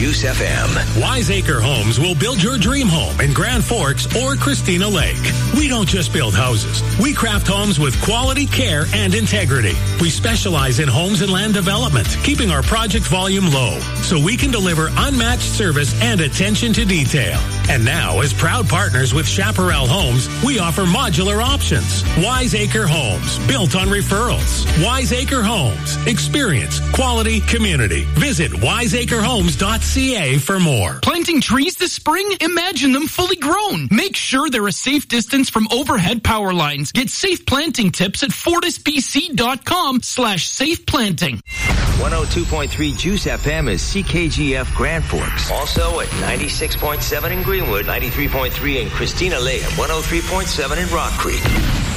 Juice FM. Wiseacre Homes will build your dream home in Grand Forks or Christina Lake. We don't just build houses. We craft homes with quality, care, and integrity. We specialize in homes and land development, keeping our project volume low so we can deliver unmatched service and attention to detail. And now, as proud partners with Chaparral Homes, we offer modular options. Wiseacre Homes, built on referrals. Wiseacre Homes, experience, quality, community. Visit wiseacrehomes.ca for more. Planting trees this spring? Imagine them fully grown. Make sure they're a safe distance from overhead power lines. Get safe planting tips at fortisbc.com/safe planting. 102.3 Juice FM is CKGF Grand Forks. Also at 96.7 in Greenwood, 93.3 in Christina Lake, 103.7 in Rock Creek.